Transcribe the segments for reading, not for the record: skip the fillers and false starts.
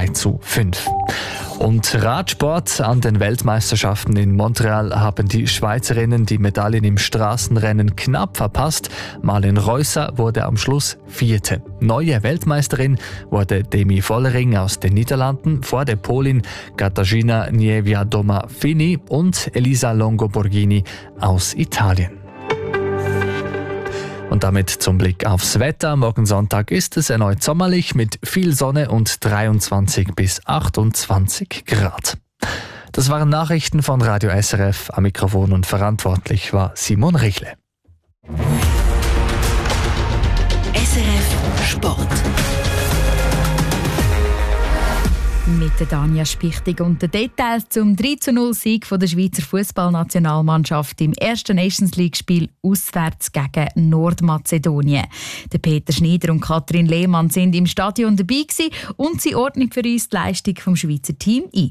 2:5. Und Radsport: An den Weltmeisterschaften in Montreal haben die Schweizerinnen die Medaillen im Straßenrennen knapp verpasst. Marlen Reusser wurde am Schluss Vierte. Neue Weltmeisterin wurde Demi Vollering aus den Niederlanden vor der Polin Katarzyna Niewiadoma-Fini und Elisa Longo Borghini aus Italien. Und damit zum Blick aufs Wetter. Morgen Sonntag ist es erneut sommerlich mit viel Sonne und 23 bis 28 Grad. Das waren Nachrichten von Radio SRF. Am Mikrofon und verantwortlich war Simon Richle. SRF Sport. Mit der Danja Spichtig und den Details zum 3:0-Sieg der Schweizer Fußballnationalmannschaft im ersten Nations League-Spiel auswärts gegen Nordmazedonien. Der Peter Schneider und Katrin Lehmann sind im Stadion dabei gewesen und sie ordnen für uns die Leistung des Schweizer Teams ein.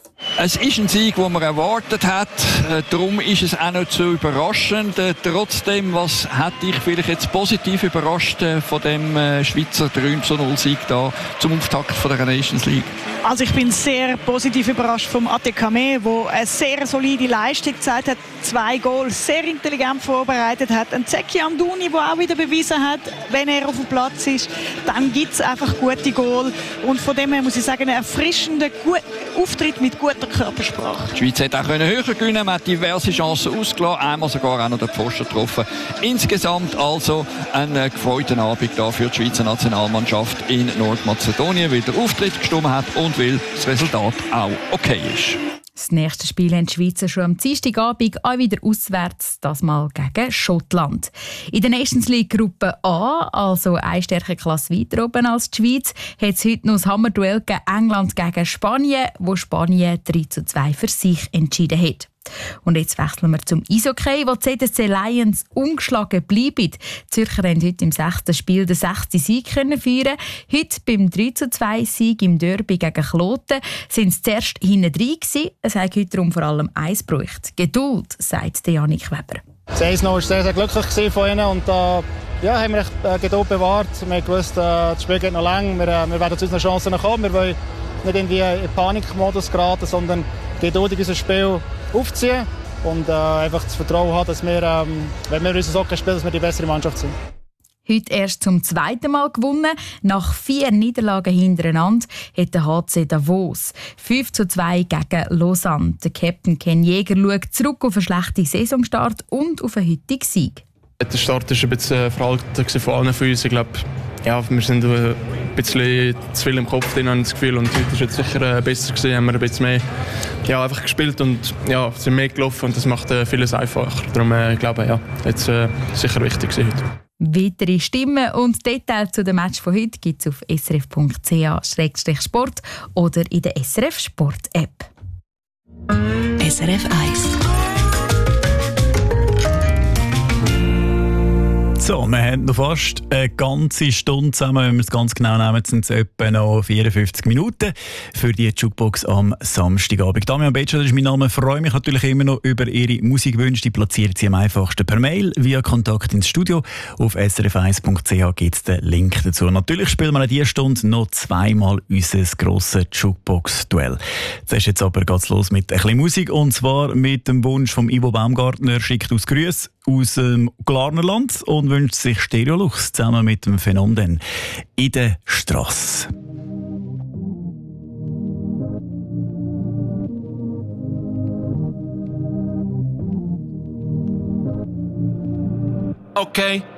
Es ist ein Sieg, den man erwartet hat. Darum ist es auch nicht so überraschend. Trotzdem, was hat dich vielleicht jetzt positiv überrascht von dem Schweizer 3:0-Sieg da zum Auftakt von der Nations League? Also ich bin sehr positiv überrascht vom ATKM, der eine sehr solide Leistung gezeigt hat. 2 Goals sehr intelligent vorbereitet hat. Ein Zeki Amdouni, der auch wieder bewiesen hat, wenn er auf dem Platz ist, dann gibt es einfach gute Goal. Und von dem her muss ich sagen, ein erfrischender Auftritt mit guter Körpersprache. Die Schweiz hätte auch höher gewinnen, man hat diverse Chancen ausgelassen, einmal sogar auch noch den Pfosten getroffen. Insgesamt also ein gefreuten Abend da für die Schweizer Nationalmannschaft in Nordmazedonien, weil der Auftritt gestimmt hat und weil das Resultat auch okay ist. Das nächste Spiel haben die Schweizer schon am Dienstagabend auch wieder auswärts, das mal gegen Schottland. In der Nations League Gruppe A, also eine Stärkeklasse weiter oben als die Schweiz, hat es heute noch das Hammerduell gegen England gegen Spanien, wo Spanien 3:2 für sich entschieden hat. Und jetzt wechseln wir zum Eishockey, wo die ZSC Lions ungeschlagen bleiben. Die Zürcher haben heute im 6. Spiel den 6. Sieg feiern. Heute beim 3:2-Sieg im Derby gegen Kloten sind sie zuerst hinten drin gewesen. Es hat heute darum vor allem eins gebraucht: Geduld, sagt Janik Weber. Das 1-0 war sehr, sehr glücklich von ihnen und haben wir echt Geduld bewahrt. Wir haben gewusst, das Spiel geht noch lang, wir werden zu unseren Chancen kommen. Wir wollen nicht in den Panikmodus geraten, sondern geduldig unser Spiel aufziehen und einfach das Vertrauen haben, dass wir, wenn wir unser Hockey spielen, dass wir die bessere Mannschaft sind. Heute erst zum 2. Mal gewonnen. Nach 4 Niederlagen hintereinander hat der HC Davos 5:2 gegen Lausanne. Der Captain Ken Jäger schaut zurück auf einen schlechten Saisonstart und auf einen heutigen Sieg. Der Start war ein bisschen veraltet von allen von uns. Ich glaube, wir sind ein bisschen zu viel im Kopf drin, habe ich das Gefühl. Und heute war jetzt sicher besser gewesen. Haben wir ein bisschen mehr einfach gespielt und sind mehr gelaufen. Und das macht vieles einfacher. Darum glaube ich, jetzt sicher wichtig gewesen heute. Weitere Stimmen und Details zu dem Match von heute gibt es auf srf.ch/sport oder in der SRF Sport App. SRF 1. So, wir haben noch fast eine ganze Stunde zusammen. Wenn wir es ganz genau nehmen, sind es etwa noch 54 Minuten für die Jukebox am Samstagabend. Damian Betscher, das ist mein Name. Ich freue mich natürlich immer noch über Ihre Musikwünsche. Die platziert Sie am einfachsten per Mail via Kontakt ins Studio. Auf srf1.ch gibt es den Link dazu. Natürlich spielen wir in dieser Stunde noch zweimal unser grosses Jukebox-Duell. Jetzt aber geht's los mit ein bisschen Musik, und zwar mit dem Wunsch von Ivo Baumgartner. Schickt aus Grüße aus dem Glarnerland und wünscht sich Stereolux zusammen mit dem Phänomen in der Strasse. Okay.